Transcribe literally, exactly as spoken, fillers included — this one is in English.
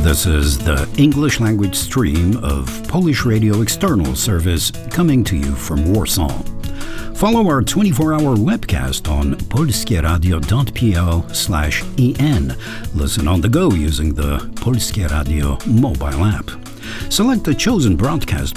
This is the English language stream of Polish Radio External Service coming to you from Warsaw. Follow our twenty-four hour webcast on polskieradio.pl slash en. Listen on the go using the Polskie Radio mobile app. Select the chosen broadcast